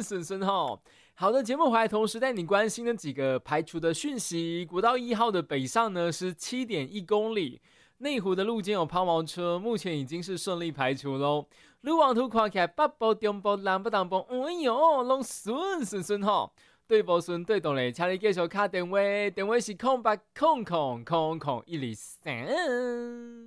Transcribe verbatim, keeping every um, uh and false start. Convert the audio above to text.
顺顺哈。好的，节目回来同时带你关心的几个排除的讯息。国道一号的北上呢是 七点一公里，内湖的路肩有抛锚车，目前已经是顺利排除咯。路网图看起来北部、中部、南部、东部，哎呦，拢顺顺顺哈。对无顺对动嘞，请你继续打电话，电话是空八空空空空一二三。